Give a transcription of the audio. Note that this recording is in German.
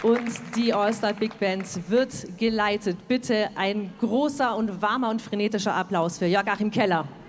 Und die All-Star Big Band wird geleitet. Bitte ein großer und warmer und frenetischer Applaus für Joachim Keller.